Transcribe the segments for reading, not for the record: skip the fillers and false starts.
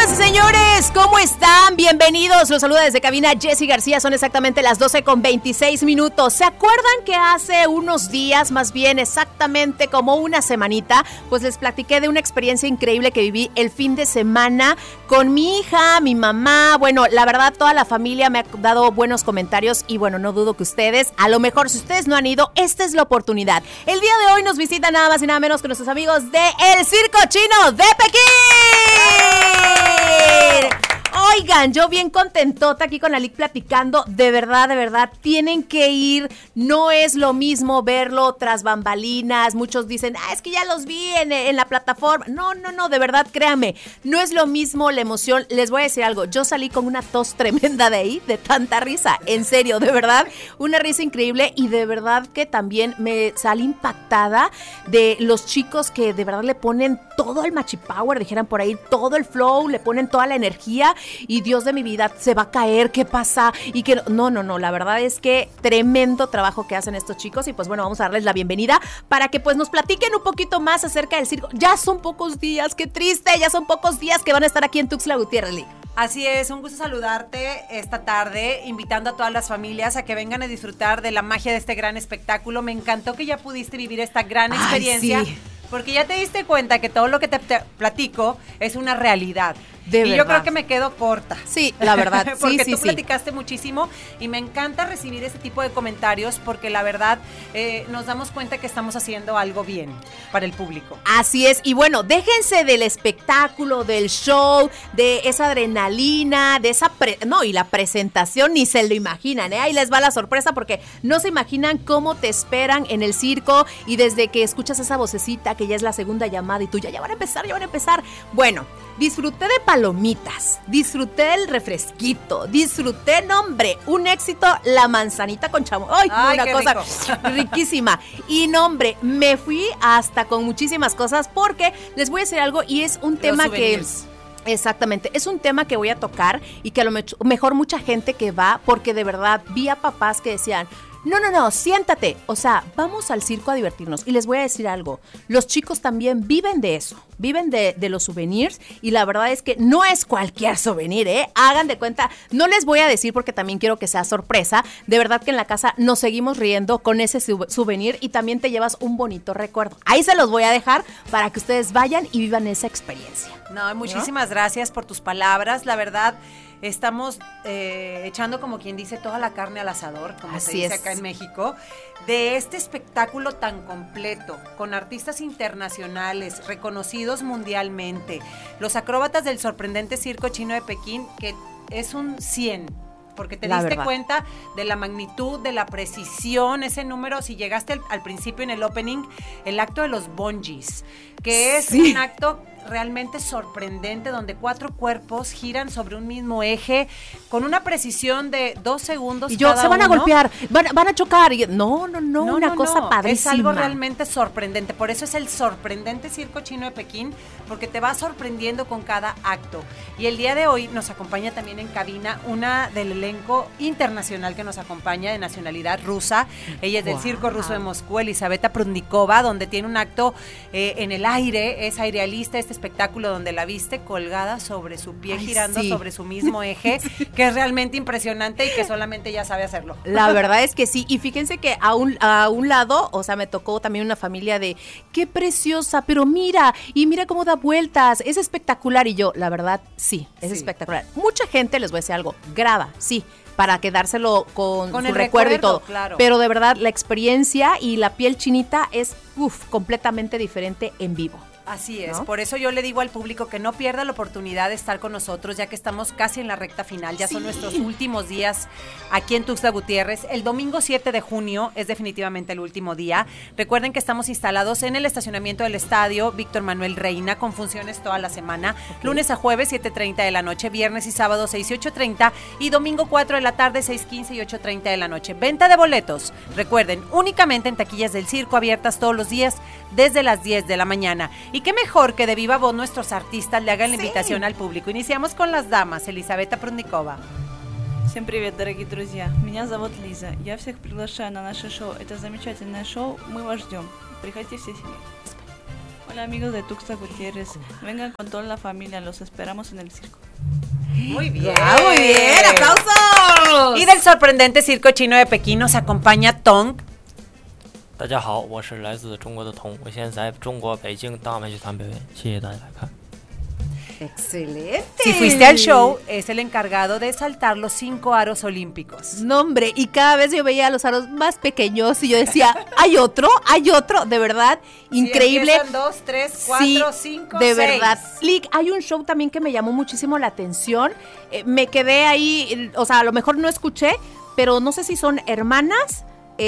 Señoras y señores, ¿cómo están? Bienvenidos, los saluda desde cabina Jessy García, son exactamente las 12:26. ¿Se acuerdan que hace unos días, más bien exactamente como una semanita, pues les platiqué de una experiencia increíble que viví el fin de semana con mi hija, mi mamá? Bueno, la verdad toda la familia me ha dado buenos comentarios y bueno, no dudo que ustedes, a lo mejor si ustedes no han ido, esta es la oportunidad. El día de hoy nos visita nada más y nada menos que nuestros amigos de El Circo Chino de Pekín. Oigan, yo bien contentota aquí con Alic platicando, de verdad, tienen que ir, no es lo mismo verlo tras bambalinas, muchos dicen, es que ya los vi en la plataforma, no, de verdad, créanme, no es lo mismo la emoción, les voy a decir algo, yo salí con una tos tremenda de ahí, de tanta risa, en serio, de verdad, una risa increíble y de verdad que también me salí impactada de los chicos que de verdad le ponen todo el machipower, dijeran por ahí, todo el flow, le ponen toda la energía y Dios de mi vida, se va a caer, ¿qué pasa? Y que no, la verdad es que tremendo trabajo que hacen estos chicos y pues bueno, vamos a darles la bienvenida para que pues nos platiquen un poquito más acerca del circo. Ya son pocos días, qué triste, ya son pocos días que van a estar aquí en Tuxtla Gutiérrez. Así es, un gusto saludarte esta tarde, invitando a todas las familias a que vengan a disfrutar de la magia de este gran espectáculo. Me encantó que ya pudiste vivir esta gran experiencia, sí, porque ya te diste cuenta que todo lo que te platico es una realidad. Yo creo que me quedo corta. Sí, la verdad. Porque tú platicaste muchísimo y me encanta recibir ese tipo de comentarios porque la verdad nos damos cuenta que estamos haciendo algo bien para el público. Así es. Y bueno, déjense del espectáculo, del show, de esa adrenalina, de esa y la presentación ni se lo imaginan, ¿eh? Ahí les va la sorpresa porque no se imaginan cómo te esperan en el circo y desde que escuchas esa vocecita que ya es la segunda llamada y tú ya van a empezar. Bueno, disfruté de palomitas, disfruté del refresquito, disfruté, nombre, un éxito, la manzanita con chamoy. ¡Ay, una cosa riquísima! Y nombre, me fui hasta con muchísimas cosas porque les voy a decir algo y es un tema que... Exactamente, es un tema que voy a tocar y que a lo mejor mucha gente que va, porque de verdad vi a papás que decían, no, siéntate, o sea, vamos al circo a divertirnos. Y les voy a decir algo, los chicos también viven de eso, viven de los souvenirs y la verdad es que no es cualquier souvenir, hagan de cuenta, no les voy a decir porque también quiero que sea sorpresa, de verdad que en la casa nos seguimos riendo con ese souvenir y también te llevas un bonito recuerdo. Ahí se los voy a dejar para que ustedes vayan y vivan esa experiencia. No, muchísimas gracias por tus palabras, la verdad. Estamos echando, como quien dice, toda la carne al asador, como se dice acá en México, de este espectáculo tan completo, con artistas internacionales, reconocidos mundialmente, los acróbatas del sorprendente Circo Chino de Pekín, que es un 100, porque te diste cuenta de la magnitud, de la precisión, ese número, si llegaste al principio en el opening, el acto de los bungees, que es un acto realmente sorprendente, donde 4 cuerpos giran sobre un mismo eje con una precisión de 2 segundos. Y se van a golpear, van a chocar. No, una cosa padrísima. Es algo realmente sorprendente. Por eso es el sorprendente Circo Chino de Pekín, porque te va sorprendiendo con cada acto. Y el día de hoy nos acompaña también en cabina una del elenco internacional que nos acompaña, de nacionalidad rusa. Ella es del Circo Ruso de Moscú, Elisaveta Prudnikova, donde tiene un acto en el aire, es airealista, espectáculo donde la viste colgada sobre su pie, girando sobre su mismo eje, que es realmente impresionante y que solamente ella sabe hacerlo. La verdad es que sí, y fíjense que a un lado, o sea, me tocó también una familia de, qué preciosa, pero mira cómo da vueltas, es espectacular, y yo, la verdad, sí, es espectacular. Mucha gente, les voy a decir algo, graba, sí, para quedárselo con su recuerdo y todo, claro. Pero de verdad, la experiencia y la piel chinita es, completamente diferente en vivo. Así es, ¿no? Por eso yo le digo al público que no pierda la oportunidad de estar con nosotros, ya que estamos casi en la recta final, ya son nuestros últimos días aquí en Tuxtla Gutiérrez. El domingo 7 de junio es definitivamente el último día. Recuerden que estamos instalados en el estacionamiento del estadio Víctor Manuel Reina, con funciones toda la semana, lunes a jueves 7:30 de la noche, viernes y sábado 6 y 8:30 y domingo 4 de la tarde 6:15 y 8:30 de la noche. Venta de boletos, recuerden, únicamente en taquillas del circo, abiertas todos los días desde las 10 de la mañana. Y qué mejor que de viva voz nuestros artistas le hagan la invitación al público. Iniciamos con las damas, Elisaveta Prudникова. Всем привет, дорогие друзья. Меня зовут Лиза. Я всех приглашаю на наше шоу. Это замечательное шоу. Мы вас ждем. Приходите все семьи. Hola amigos de Tuxtla Gutiérrez, vengan con toda la familia, los esperamos en el circo. Muy bien. Muy bien, aplausos. Y del sorprendente circo chino de Pekín nos acompaña Tong. 大家好，我是来自中国的童，我现在在中国北京大麦剧团表演，谢谢大家来看。 Excelente. Si fuiste al show, es el encargado de saltar los 5 aros olímpicos. No, hombre, y cada vez yo veía los aros más pequeños y yo decía, hay otro, de verdad, increíble. Sí, 2, 3, 4, 5, de 6. verdad. Lick, hay un show también que me llamó muchísimo la atención. Me quedé ahí, o sea, a lo mejor no escuché, pero no sé si son hermanas.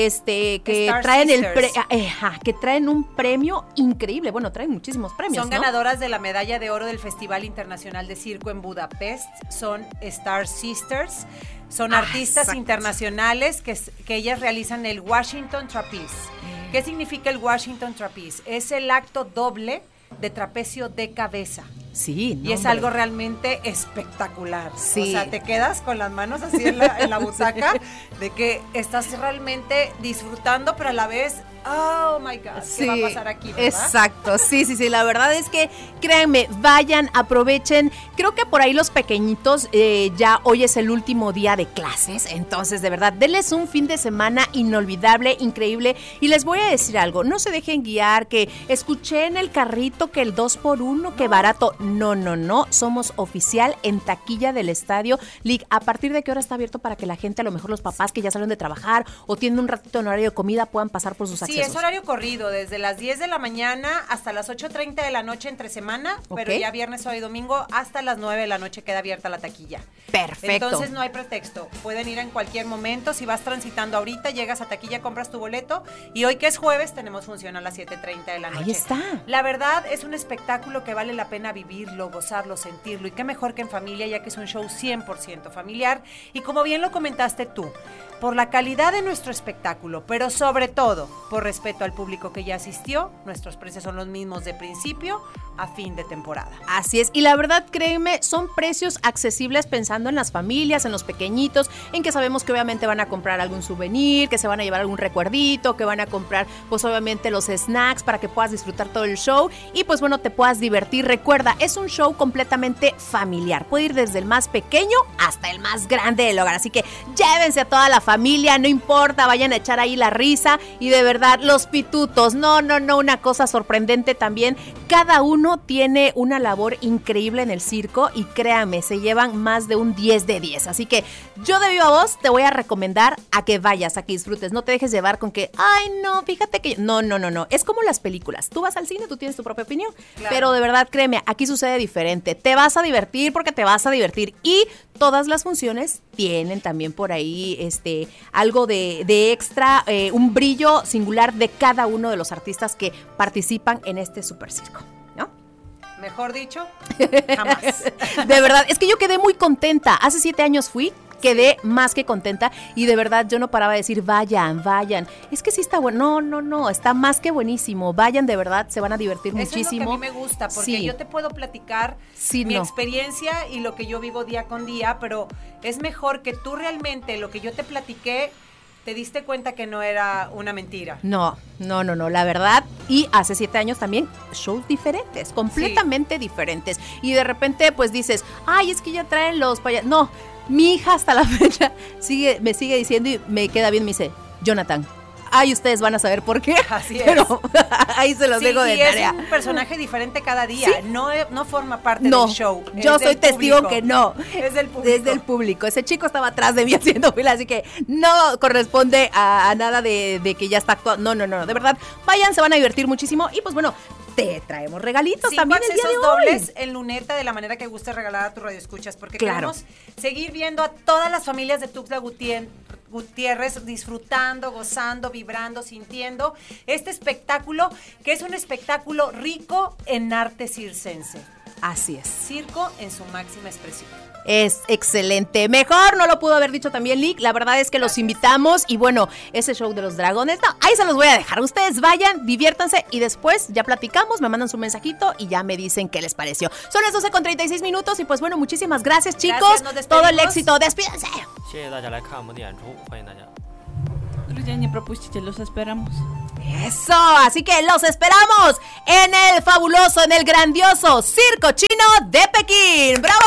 Que Star traen Sisters. que traen un premio increíble. Bueno, traen muchísimos premios. Son ganadoras de la medalla de oro del Festival Internacional de Circo en Budapest. Son Star Sisters. Son artistas internacionales que ellas realizan el Washington Trapeze. ¿Qué significa el Washington Trapeze? Es el acto doble de trapecio de cabeza. Sí, no, y es hombre. algo realmente espectacular. Sí. O sea, te quedas con las manos así en la butaca de que estás realmente disfrutando, pero a la vez, oh my God, ¿qué va a pasar aquí? ¿Verdad? Exacto, sí, la verdad es que créanme, vayan, aprovechen, creo que por ahí los pequeñitos, ya hoy es el último día de clases, entonces de verdad, denles un fin de semana inolvidable, increíble, y les voy a decir algo, no se dejen guiar, que escuché en el carrito que el 2x1, que barato, no, somos oficial en taquilla del estadio. Lick, ¿a partir de qué hora está abierto para que la gente, a lo mejor los papás que ya salen de trabajar o tienen un ratito en horario de comida, puedan pasar por sus accesos? Sí, es horario corrido, desde las 10 de la mañana hasta las 8:30 de la noche entre semana, pero ya viernes, sábado y domingo hasta las 9 de la noche queda abierta la taquilla. Perfecto. Entonces no hay pretexto, pueden ir en cualquier momento, si vas transitando ahorita, llegas a taquilla, compras tu boleto y hoy que es jueves tenemos función a las 7:30 de la noche. Ahí está. La verdad es un espectáculo que vale la pena vivirlo, gozarlo, sentirlo y qué mejor que en familia, ya que es un show 100% familiar y como bien lo comentaste tú, por la calidad de nuestro espectáculo, pero sobre todo por respeto al público que ya asistió, nuestros precios son los mismos de principio a fin de temporada. Así es, y la verdad, créeme, son precios accesibles pensando en las familias, en los pequeñitos, en que sabemos que obviamente van a comprar algún souvenir, que se van a llevar algún recuerdito, que van a comprar pues obviamente los snacks para que puedas disfrutar todo el show y pues bueno, te puedas divertir. Recuerda, es un show completamente familiar, puede ir desde el más pequeño hasta el más grande del hogar, así que llévense a toda la familia, no importa, vayan a echar ahí la risa y de verdad, los pitutos, no, una cosa sorprendente también, cada uno tiene una labor increíble en el circo y créanme, se llevan más de un 10 de 10, así que yo de viva voz te voy a recomendar a que vayas, a que disfrutes, no te dejes llevar con que, ay no, fíjate que no, es como las películas, tú vas al cine, tú tienes tu propia opinión, claro. Pero de verdad, créeme, aquí sucede diferente, te vas a divertir porque te vas a divertir y todas las funciones tienen también por ahí algo de extra, un brillo singular de cada uno de los artistas que participan en este super circo, ¿no? Mejor dicho, jamás. De verdad, es que yo quedé muy contenta. Hace 7 años fui, quedé más que contenta y de verdad yo no paraba de decir, vayan. Es que sí está bueno. No, está más que buenísimo. Vayan, de verdad, se van a divertir muchísimo. Eso es lo que a mí me gusta, porque yo te puedo platicar mi experiencia y lo que yo vivo día con día, pero es mejor que tú realmente lo que yo te platiqué te diste cuenta que no era una mentira. No, la verdad. Y hace 7 años también, shows diferentes, completamente diferentes. Y de repente, pues dices, ay, es que ya traen los payasos. No, mi hija hasta la fecha me sigue diciendo y me queda bien, me dice, Jonathan, ay, ustedes van a saber por qué. Así es. Pero ahí se los dejo de tarea. Es un personaje diferente cada día. ¿Sí? No forma parte del show. Yo soy testigo que no. Es del público. Desde el público. Ese chico estaba atrás de mí haciendo fila, así que no corresponde a nada de que ya está actuando. No. De verdad, vayan, se van a divertir muchísimo. Y pues bueno, te traemos regalitos también el día de hoy. Dobles en luneta de la manera que guste regalar a tus radioescuchas, porque queremos seguir viendo a todas las familias de Tuxtla Gutiérrez disfrutando, gozando, vibrando, sintiendo este espectáculo, que es un espectáculo rico en arte circense. Así es. Circo en su máxima expresión. Es excelente. Mejor no lo pudo haber dicho también Lick. La verdad es que los invitamos y bueno, ese show de los dragones, no, ahí se los voy a dejar. Ustedes vayan, diviértanse y después ya platicamos, me mandan su mensajito y ya me dicen qué les pareció. Son las 12:36 minutos y pues bueno, muchísimas gracias, chicos. Todo el éxito. Despídense. 谢谢大家来看我们的演出，欢迎大家。 Друзья, не пропустите, los esperamos. Eso, así que los esperamos en el fabuloso, en el grandioso Circo Chino de Pekín. ¡Bravo!